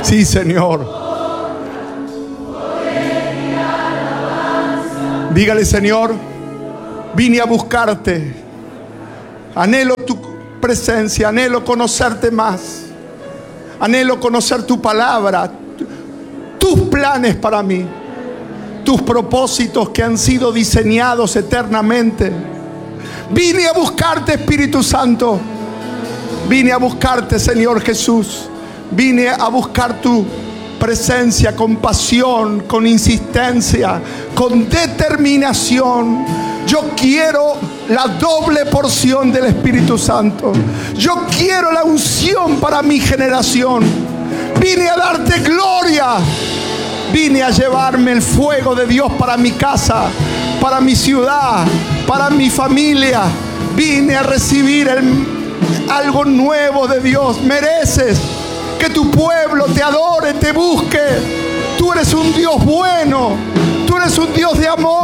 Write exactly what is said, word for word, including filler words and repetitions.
Sí, Señor. Dígale, Señor, vine a buscarte. Anhelo tu presencia, anhelo conocerte más. Anhelo conocer tu palabra, tus planes para mí, tus propósitos que han sido diseñados eternamente. Vine a buscarte, Espíritu Santo. Vine a buscarte, Señor Jesús. Vine a buscar tu presencia con pasión, con insistencia, con determinación. Yo quiero la doble porción del Espíritu Santo. Yo quiero la unción para mi generación. Vine a darte gloria. Vine a llevarme el fuego de Dios para mi casa, para mi ciudad, para mi familia. Vine a recibir el, algo nuevo de Dios. Mereces que tu pueblo te adore, te busque. Tú eres un Dios bueno. Tú eres un Dios de amor.